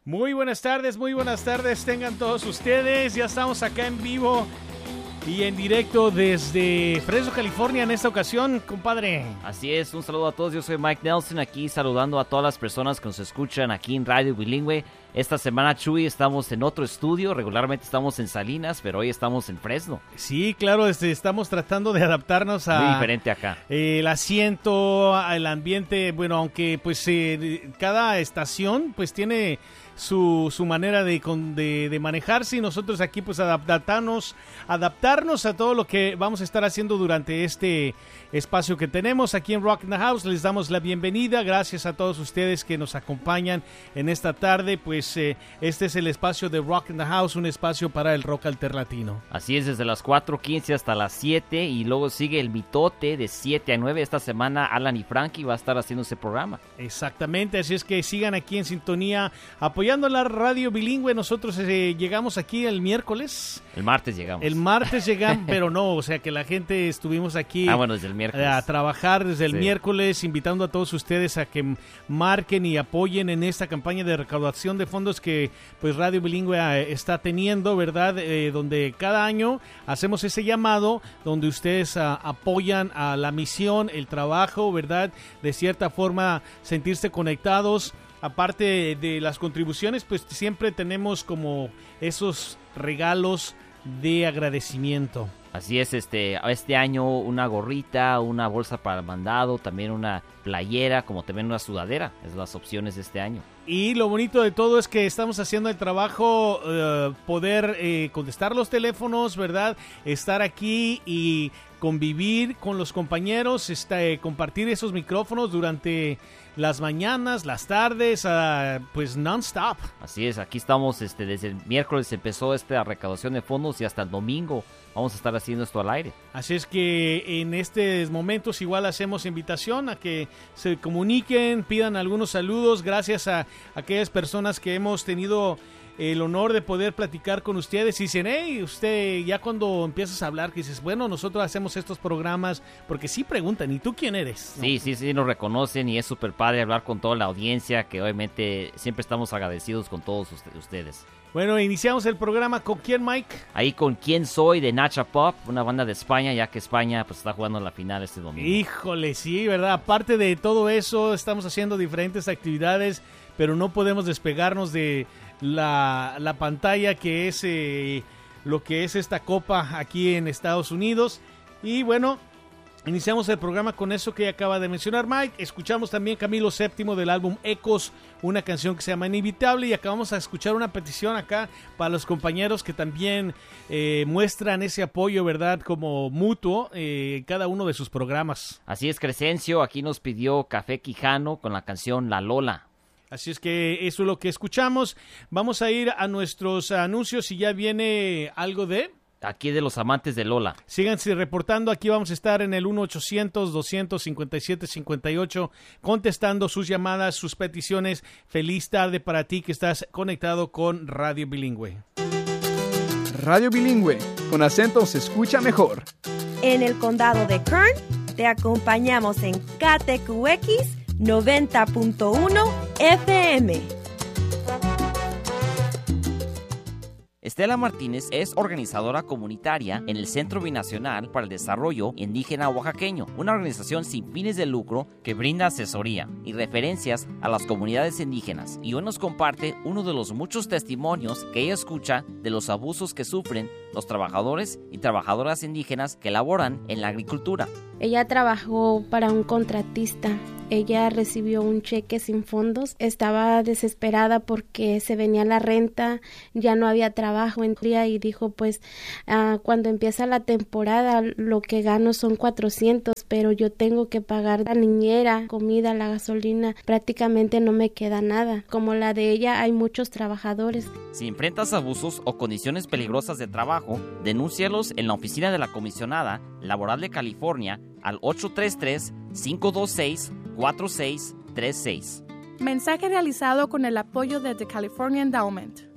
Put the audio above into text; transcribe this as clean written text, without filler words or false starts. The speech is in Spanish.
Muy buenas tardes, tengan todos ustedes. Ya estamos acá en vivo y en directo desde Fresno, California en esta ocasión, compadre. Así es, un saludo a todos, yo soy Mike Nelson, aquí saludando a todas las personas que nos escuchan aquí en Radio Bilingüe. Esta semana, Chuy, estamos en otro estudio, regularmente estamos en Salinas, pero hoy estamos en Fresno. Sí, claro, estamos tratando de adaptarnos a... Muy diferente acá. El asiento, el ambiente, bueno, aunque pues cada estación pues tiene su manera de manejarse, y nosotros aquí pues adaptarnos a todo lo que vamos a estar haciendo durante este espacio que tenemos aquí en Rock in the House. Les damos la bienvenida, gracias a todos ustedes que nos acompañan en esta tarde. Pues este es el espacio de Rock in the House, un espacio para el rock alternatino. Así es, desde las 4:15 hasta las 7, y luego sigue el mitote de 7 a 9. Esta semana Alan y Frankie va a estar haciendo ese programa. Exactamente, así es que sigan aquí en sintonía, apoyando la radio bilingüe. Nosotros llegamos aquí el miércoles. El martes llegamos. El martes llegamos, pero no, o sea que la gente estuvimos aquí desde el miércoles. A trabajar desde el miércoles, invitando a todos ustedes a que marquen y apoyen en esta campaña de recaudación de fondos que pues Radio Bilingüe está teniendo, ¿verdad? Donde cada año hacemos ese llamado, donde ustedes apoyan a la misión, el trabajo, ¿verdad? De cierta forma sentirse conectados. Aparte de las contribuciones, pues siempre tenemos como esos regalos de agradecimiento. Así es, este año una gorrita, una bolsa para el mandado, también una playera, como también una sudadera, es las opciones de este año. Y lo bonito de todo es que estamos haciendo el trabajo, poder contestar los teléfonos, ¿verdad? Estar aquí y convivir con los compañeros, compartir esos micrófonos durante las mañanas, las tardes, pues non-stop. Así es, aquí estamos, desde el miércoles empezó esta recaudación de fondos y hasta el domingo vamos a estar haciendo esto al aire. Así es que en estos momentos igual hacemos invitación a que se comuniquen, pidan algunos saludos, gracias a aquellas personas que hemos tenido el honor de poder platicar con ustedes. Y dicen, hey, usted ya cuando empiezas a hablar, que dices, bueno, nosotros hacemos estos programas, porque sí preguntan, ¿y tú quién eres? ¿No? Sí, nos reconocen, y es súper padre hablar con toda la audiencia, que obviamente siempre estamos agradecidos con todos ustedes. Bueno, iniciamos el programa con ¿quién, Mike? Ahí con ¿Quién Soy? De Nacha Pop, una banda de España, ya que España pues está jugando la final este domingo. Híjole, sí, ¿verdad? Aparte de todo eso, estamos haciendo diferentes actividades, pero no podemos despegarnos de la pantalla que es lo que es esta copa aquí en Estados Unidos. Y bueno, iniciamos el programa con eso que acaba de mencionar Mike. Escuchamos también Camilo VII del álbum Ecos, una canción que se llama Inevitable, y acabamos a escuchar una petición acá para los compañeros que también muestran ese apoyo, ¿verdad? Como mutuo, cada uno de sus programas. Así es, Crescencio aquí nos pidió Café Quijano con la canción La Lola. Así es que eso es lo que escuchamos. Vamos a ir a nuestros anuncios y ya viene algo de... Aquí de los amantes de Lola. Síganse reportando, aquí vamos a estar en el 1-800-257-58, contestando sus llamadas, sus peticiones. Feliz tarde para ti que estás conectado con Radio Bilingüe. Radio Bilingüe, con acento se escucha mejor. En el condado de Kern, te acompañamos en KTQX 90.1 FM. Estela Martínez es organizadora comunitaria en el Centro Binacional para el Desarrollo Indígena Oaxaqueño, una organización sin fines de lucro que brinda asesoría y referencias a las comunidades indígenas, y hoy nos comparte uno de los muchos testimonios que ella escucha de los abusos que sufren los trabajadores y trabajadoras indígenas que laboran en la agricultura. Ella trabajó para un contratista. Ella recibió un cheque sin fondos. Estaba desesperada porque se venía la renta, ya no había trabajo en día, y dijo, pues cuando empieza la temporada lo que gano son 400, pero yo tengo que pagar la niñera, comida, la gasolina, prácticamente no me queda nada. Como la de ella, hay muchos trabajadores. Si enfrentas abusos o condiciones peligrosas de trabajo, denúncialos en la oficina de la Comisionada Laboral de California al 833-526-4636. Mensaje realizado con el apoyo de The California Endowment.